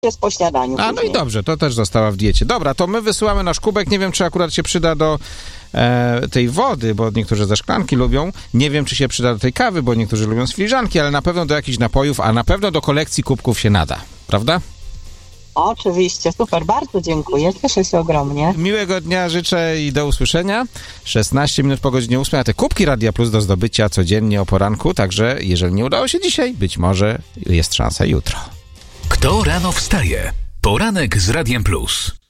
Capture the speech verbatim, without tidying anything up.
jest po śniadaniu. A, no i dobrze, to też została w diecie. Dobra, to my wysyłamy nasz kubek. Nie wiem, czy akurat się przyda do e, tej wody, bo niektórzy ze szklanki lubią. Nie wiem, czy się przyda do tej kawy, bo niektórzy lubią z filiżanki, ale na pewno do jakichś napojów, a na pewno do kolekcji kubków się nada. Prawda? Oczywiście, super, bardzo dziękuję, cieszę się ogromnie. Miłego dnia życzę i do usłyszenia. szesnaście minut po godzinie ósmej, a te kubki Radia Plus do zdobycia codziennie o poranku, także jeżeli nie udało się dzisiaj, być może jest szansa jutro. Kto rano wstaje? Poranek z Radiem Plus.